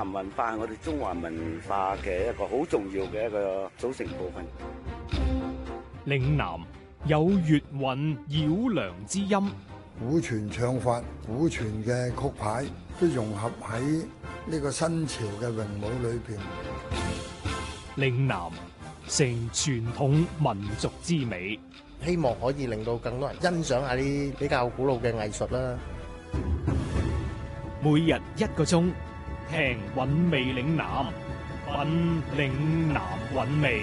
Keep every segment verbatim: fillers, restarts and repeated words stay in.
南文化係我哋中華文化嘅一個好重要嘅一個組成部分。 嶺南有粵韻繞梁之音， 古傳唱法、古傳嘅曲牌都融合喺呢個新潮嘅詠舞裏邊。 嶺南成傳統民族之美， 希望可以令到更多人欣賞下啲比較古老嘅藝術啦。 每日一個鐘，聽韻味嶺南，品嶺南韻味。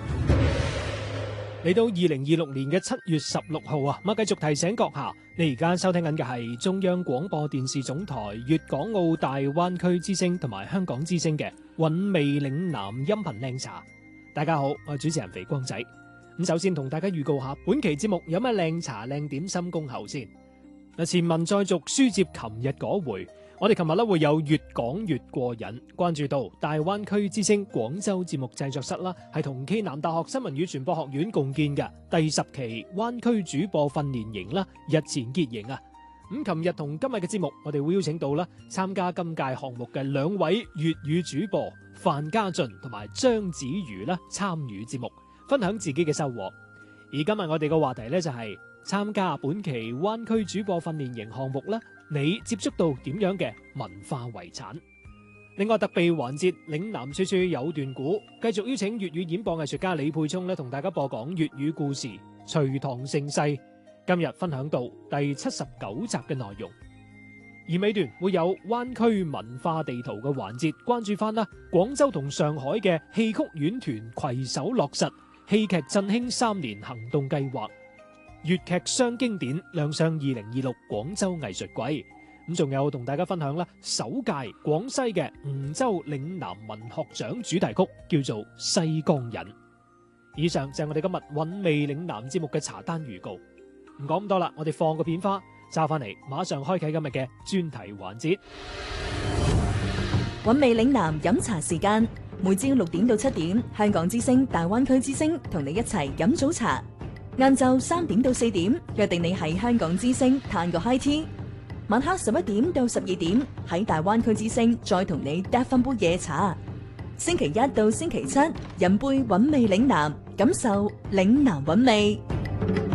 嚟到二零二六年嘅七月十六號啊，咁繼續提醒閣下，你而家收聽緊嘅係中央廣播電視總台粵港澳大灣區之聲同埋香港之聲嘅韻味嶺南音頻靚茶。大家好，我係主持人肥光仔。咁首先同大家預告下，本期節目有咩靚茶靚點心恭候先。嗱，前文再續，書接琴日嗰回。我哋琴日咧會有越講越過癮，關注到大灣區之聲廣州節目製作室啦，係同暨南大學新聞與傳播學院共建嘅第十期灣區主播訓練營啦，日前結營啊。咁琴日同今日嘅節目，我哋會邀請到啦參加今屆項目嘅兩位粵語主播范家俊同埋張子瑜啦參與節目，分享自己嘅收穫。而今日我哋嘅話題呢，就係參加本期灣區主播訓練營項目啦，你接觸到點樣嘅文化遺產？另外特備環節嶺南處處有段古，繼續邀請粵語演播藝術家李沛聰咧，同大家播講粵語故事《隋唐盛世》。今日分享到第七十九集嘅內容，而尾段會有灣區文化地圖嘅環節，關注翻啦廣州同上海嘅戲曲院團攜手落實戲劇振興三年行動計劃。粵劇雙經典亮相二零二六廣州藝術季，咁仲有同大家分享啦，首屆廣西嘅梧州嶺南文學獎主題曲叫做《西江引》。以上就係我哋今日韻味嶺南節目嘅茶單預告。唔講咁多啦，我哋放個片花，揸翻嚟，馬上開啟今日嘅專題環節。 韻味嶺南飲茶時間，每朝六點到七點，香港之聲、大灣區之聲同你一齊飲早茶。晏晝三點到四點，約定你喺香港之聲嘆個 high tea。晚黑十一點到十二點，喺大灣區之聲再同你嗒翻杯夜茶。星期一到星期七，飲杯韻味嶺南，感受嶺南韻味。